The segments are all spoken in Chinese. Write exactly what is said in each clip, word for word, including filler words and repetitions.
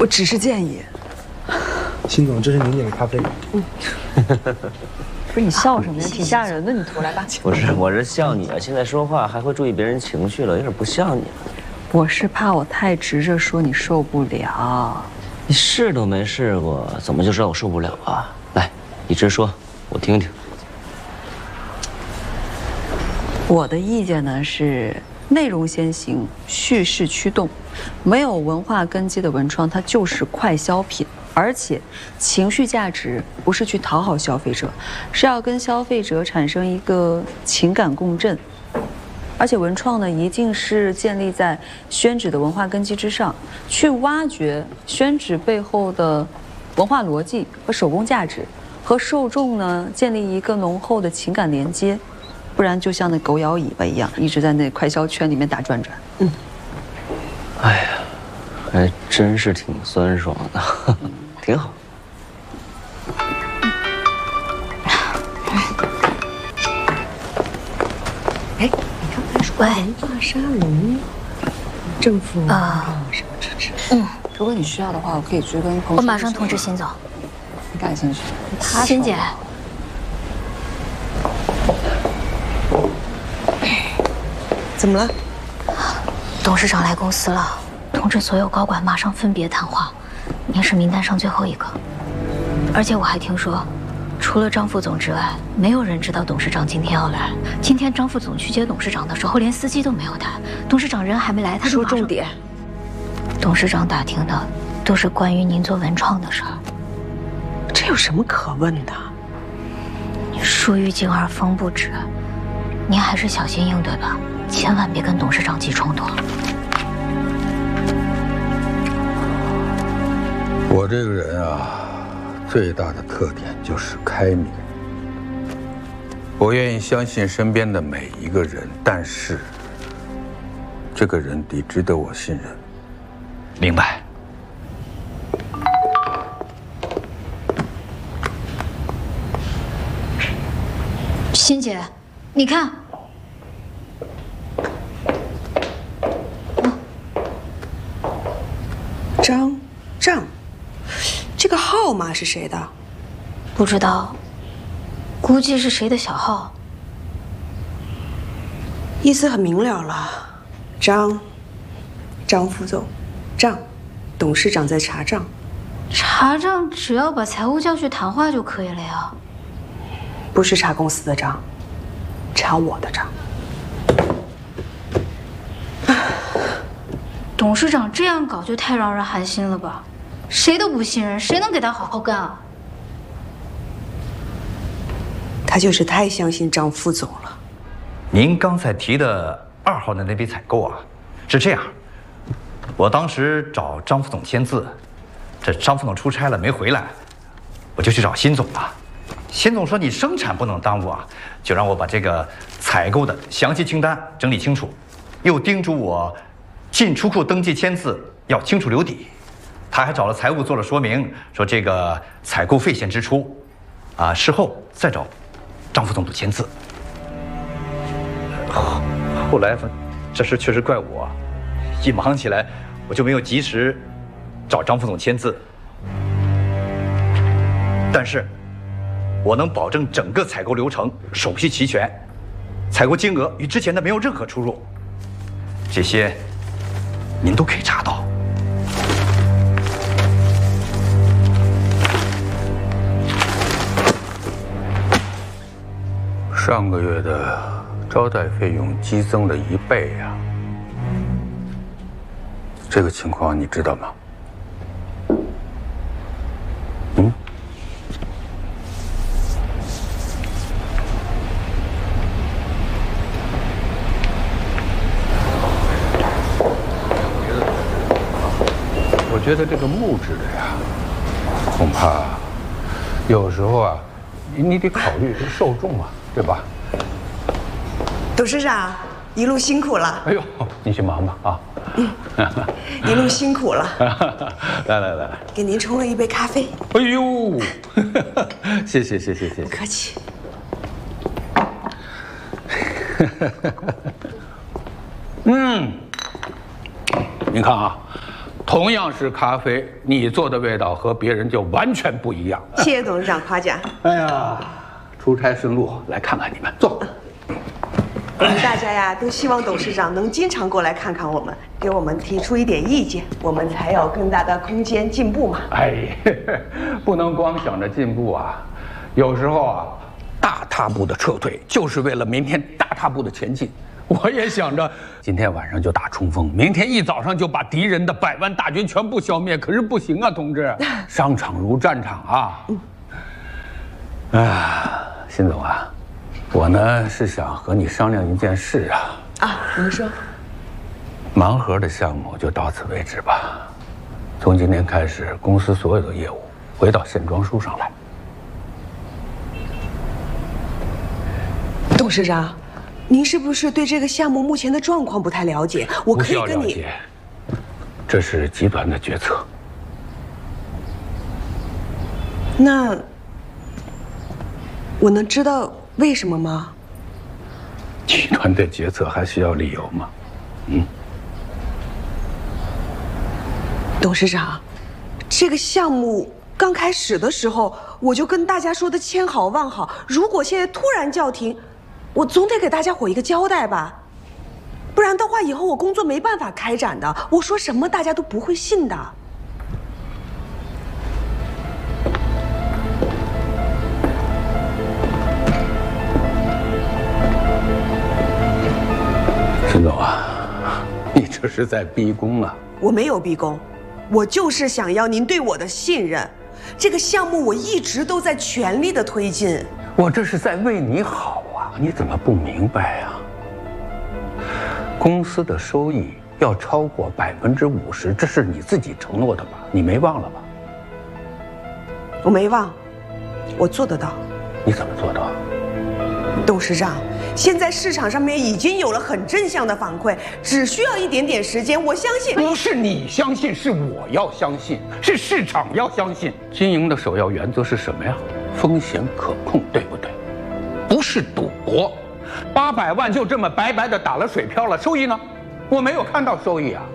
我只是建议。 辛总，这是您点的咖啡。 嗯。不是你笑什么呀？挺吓人的，你涂来吧。 不是，我是笑你啊！现在说话还会注意别人情绪了，有点不像你了。 我是怕我太直着说你受不了。 你试都没试过，怎么就知道我受不了啊？来，你直说，我听听。 我的意见呢是，内容先行，叙事驱动。没有文化根基的文创，它就是快消品。而且，情绪价值不是去讨好消费者，是要跟消费者产生一个情感共振。而且文创呢，一定是建立在宣纸的文化根基之上，去挖掘宣纸背后的文化逻辑和手工价值，和受众呢建立一个浓厚的情感连接。不然就像那狗咬尾巴一样，一直在那快消圈里面打转转。嗯， 哎呀，还真是挺酸爽的，挺好。 哎，你刚才说文化沙龙，政府啊什么支持？ 嗯，如果你需要的话，我可以去跟彭。 我马上通知辛总。 你感兴趣？ 辛姐。 怎么了？ 董事长来公司了，通知所有高管马上分别谈话。您是名单上最后一个，而且我还听说，除了张副总之外，没有人知道董事长今天要来。今天张副总去接董事长的时候，连司机都没有带。董事长人还没来，他说重点。 董事长打听的都是关于您做文创的事儿。 这有什么可问的？ 树欲静而风不止，您还是小心应对吧。千万别跟董事长起冲突。 我这个人啊，最大的特点就是开明。我愿意相信身边的每一个人，但是这个人得值得我信任。 明白。 欣姐，你看。 张丈，这个号码是谁的？ 不知道，估计是谁的小号。 意思很明了了，张，张副总，账，董事长在查账。 查账只要把财务叫去谈话就可以了呀。 不是查公司的账，查我的账。 董事长这样搞就太让人寒心了吧？谁都不信任，谁能给他好好干啊？ 他就是太相信张副总了。 您刚才提的二号的那笔采购啊，是这样，我当时找张副总签字，这张副总出差了没回来，我就去找辛总了。辛总说你生产不能耽误啊，就让我把这个采购的详细清单整理清楚，又叮嘱我。进出库登记签字要清楚留底，他还找了财务做了说明，说这个采购费先支出，啊，事后再找张副总签字。后来，这事确实怪我，一忙起来我就没有及时找张副总签字。但是，我能保证整个采购流程手续齐全，采购金额与之前的没有任何出入，这些。您都可以查到。 上个月的招待费用激增了一倍呀，这个情况你知道吗？嗯？我觉得这个木质的呀，恐怕有时候啊，你得考虑受众啊，对吧？ 董事长，一路辛苦了。 哎呦，你去忙吧啊！ 嗯，一路辛苦了。 来来来， 给您冲了一杯咖啡。 哎呦，谢谢谢谢谢谢， 不客气。 嗯，您看啊。 同样是咖啡，你做的味道和别人就完全不一样。 谢谢董事长夸奖。 哎呀，出差顺路，来看看你们，坐。 我们大家呀都希望董事长能经常过来看看我们，给我们提出一点意见，我们才有更大的空间进步嘛。 哎，不能光想着进步啊，有时候啊，大踏步的撤退就是为了明天大踏步的前进。我也想着今天晚上就打冲锋，明天一早上就把敌人的百万大军全部消灭。可是不行啊，同志，商场如战场啊。嗯。啊，辛总啊，我呢是想和你商量一件事啊。 啊，您说。 盲盒的项目就到此为止吧。从今天开始，公司所有的业务回到线装书上来。 董事长。您是不是对这个项目目前的状况不太了解？我可以跟你。 不需要了解，这是集团的决策。 那我能知道为什么吗？ 集团的决策还需要理由吗？嗯。 董事长，这个项目刚开始的时候，我就跟大家说的千好万好，如果现在突然叫停。我总得给大家伙一个交代吧，不然的话，以后我工作没办法开展的。我说什么大家都不会信的。 沈总啊，你这是在逼宫啊！ 我没有逼宫，我就是想要您对我的信任。这个项目我一直都在全力的推进。 我这是在为你好啊！你怎么不明白呀？公司的收益要超过百分之五十，这是你自己承诺的吧？你没忘了吧？ 我没忘，我做得到。 你怎么做到？ 董事长，现在市场上面已经有了很正向的反馈，只需要一点点时间，我相信。不是你相信，是我要相信，是市场要相信。经营的首要原则是什么呀？风险可控，对不对？不是赌博。八百万就这么白白的打了水漂了，收益呢？我没有看到收益啊。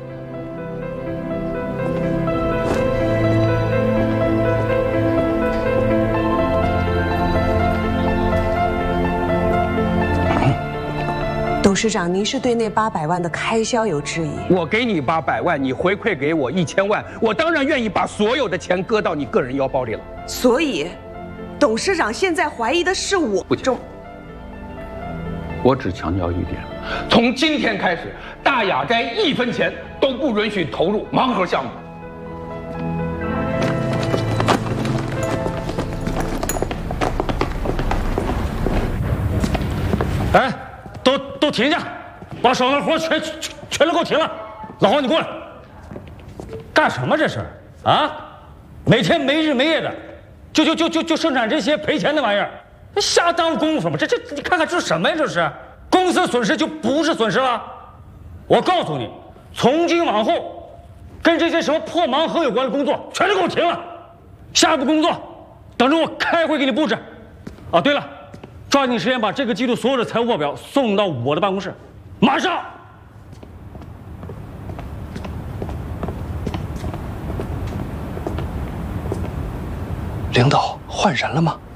董事长，您是对那八百万的开销有质疑？ 我给你八百万，你回馈给我一千万，我当然愿意把所有的钱搁到你个人腰包里了。 所以，董事长现在怀疑的是我。 不中。我只强调一点，从今天开始，大雅斋一分钱都不允许投入盲盒项目。 哎，都都停下，把手上活全全全都给我停了！老黄，你过来，干什么这是？啊，每天没日没夜的，就就就就就生产这些赔钱的玩意儿。瞎耽误功夫吗？这这，你看看这是什么呀？这是公司损失就不是损失了。我告诉你，从今往后，跟这些什么破盲盒有关的工作全都给我停了。下一步工作，等着我开会给你布置。啊，对了，抓紧时间把这个季度所有的财务报表送到我的办公室，马上。 领导换人了吗？